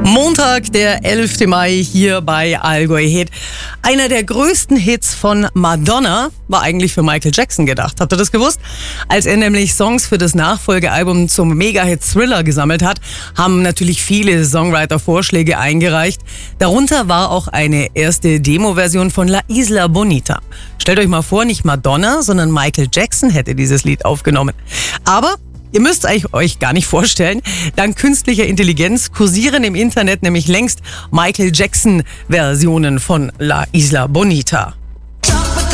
Montag, der 11. Mai hier bei Allgäu Hit. Einer der größten Hits von Madonna war eigentlich für Michael Jackson gedacht. Habt ihr das gewusst? Als er nämlich Songs für das Nachfolgealbum zum Mega-Hit Thriller gesammelt hat, haben natürlich viele Songwriter Vorschläge eingereicht. Darunter war auch eine erste Demo-Version von La Isla Bonita. Stellt euch mal vor, nicht Madonna, sondern Michael Jackson hätte dieses Lied aufgenommen. Aber ihr müsst euch gar nicht vorstellen, dank künstlicher Intelligenz kursieren im Internet nämlich längst Michael Jackson-Versionen von La Isla Bonita.